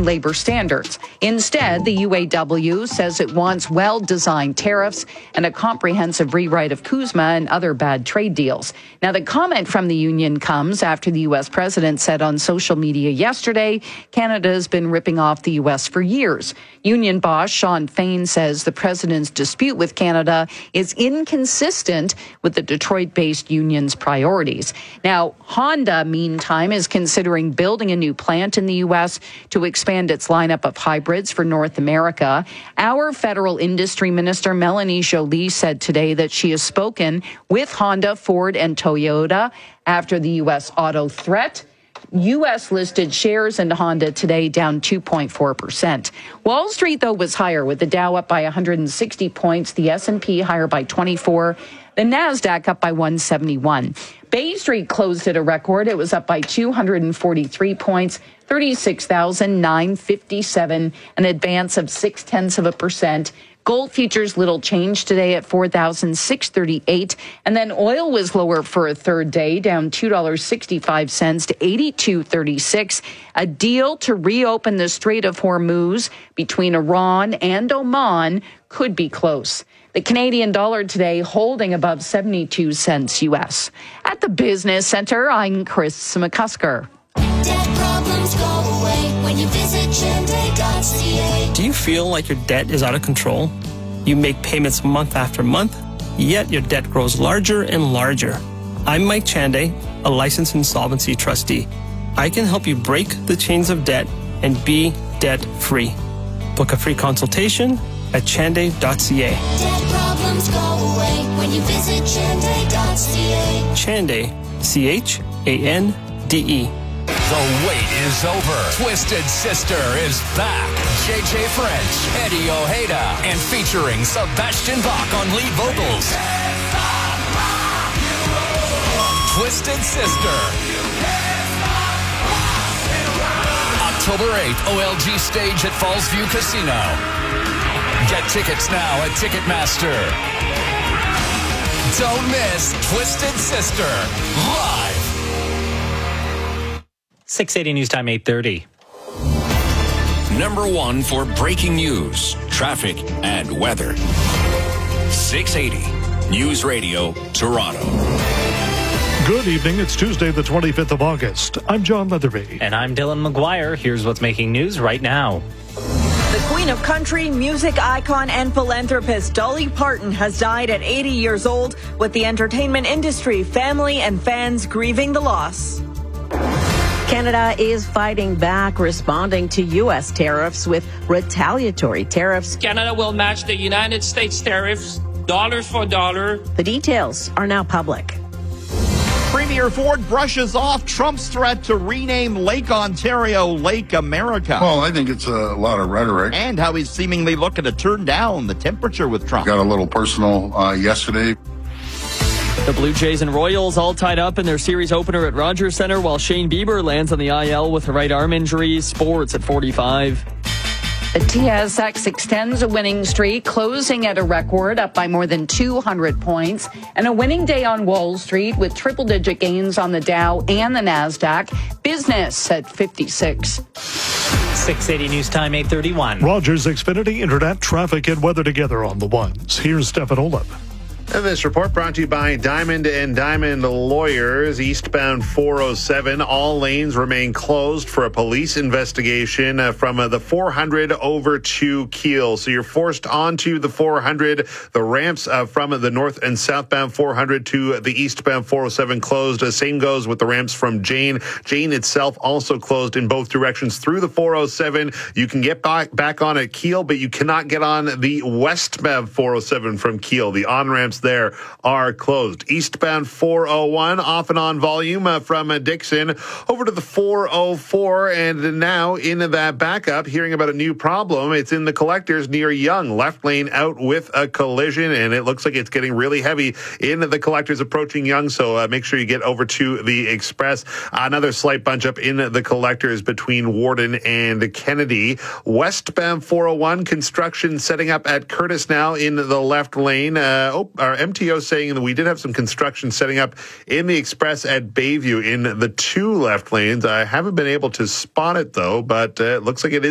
and labor standards. Instead, the UAW says it wants well-designed tariffs and a comprehensive rewrite of CUSMA and other bad trade deals. Now, the comment from the union comes after the U.S. president said on social media yesterday, Canada has been ripping off the U.S. for years. Union boss Sean Fain says the president's dispute with Canada is inconsistent with the Detroit-based union's priorities. Now, Honda, meantime, is considering building a new plant in the U.S. to expand its lineup of hybrids for North America. Our federal industry minister, Melanie Joly, said today that she has spoken with Honda, Ford, and Toyota after the U.S. auto threat. U.S.-listed shares in Honda today down 2.4%. Wall Street, though, was higher, with the Dow up by 160 points, the S&P higher by 24, the NASDAQ up by 171. Bay Street closed at a record. It was up by 243 points, 36,957, an advance of 0.6%. Gold futures little change today at $4,638. And then oil was lower for a third day, down $2.65 to $82.36. A deal to reopen the Strait of Hormuz between Iran and Oman could be close. The Canadian dollar today holding above 72 cents U.S. At the Business Center, I'm Chris McCusker. Debt problems go away when you visit Chande.ca. Do you feel like your debt is out of control? You make payments month after month, yet your debt grows larger and larger. I'm Mike Chande, a licensed insolvency trustee. I can help you break the chains of debt and be debt-free. Book a free consultation at Chande.ca. Debt problems go away when you visit Chande.ca. Chande, Chande. The wait is over. Twisted Sister is back. JJ French, Eddie Ojeda, and featuring Sebastian Bach on lead vocals. Twisted Sister. October 8th, OLG stage at Fallsview Casino. Get tickets now at Ticketmaster. Don't miss Twisted Sister live. 680 News Time 8:30. Number one for breaking news, traffic, and weather. 680 News Radio, Toronto. Good evening. It's Tuesday, the 25th of August. I'm John Leatherby. And I'm Dylan McGuire. Here's what's making news right now. The Queen of Country, music icon, and philanthropist Dolly Parton has died at 80 years old, with the entertainment industry, family, and fans grieving the loss. Canada is fighting back, responding to U.S. tariffs with retaliatory tariffs. Canada will match the United States tariffs, dollar for dollar. The details are now public. Premier Ford brushes off Trump's threat to rename Lake Ontario Lake America. Well, I think it's a lot of rhetoric. And how he's seemingly looking to turn down the temperature with Trump. Got a little personal yesterday. The Blue Jays and Royals all tied up in their series opener at Rogers Centre, while Shane Bieber lands on the IL with a right arm injury. Sports at 45. The TSX extends a winning streak, closing at a record, up by more than 200 points. And a winning day on Wall Street with triple-digit gains on the Dow and the NASDAQ. Business at 56. 680 News Time 8:31. Rogers Xfinity Internet, traffic and weather together on the ones. Here's Stefan Olaf. And this report brought to you by Diamond and Diamond Lawyers. Eastbound 407, all lanes remain closed for a police investigation from the 400 over to Keele. So you're forced onto the 400. The ramps from the north and southbound 400 to the eastbound 407 closed. Same goes with the ramps from Jane. Jane itself also closed in both directions through the 407. You can get back on at Keele, but you cannot get on the westbound 407 from Keele. The on-ramps there are closed. Eastbound 401 off and on volume from Dixon over to the 404, and now into that backup, hearing about a new problem. It's in the collectors near Yonge. Left lane out with a collision, and it looks like it's getting really heavy in the collectors approaching Yonge, so make sure you get over to the Express. Another slight bunch up in the collectors between Warden and Kennedy. Westbound 401 construction setting up at Curtis now in the left lane. Our MTO saying that we did have some construction setting up in the Express at Bayview in the two left lanes. I haven't been able to spot it, though, but it looks like it is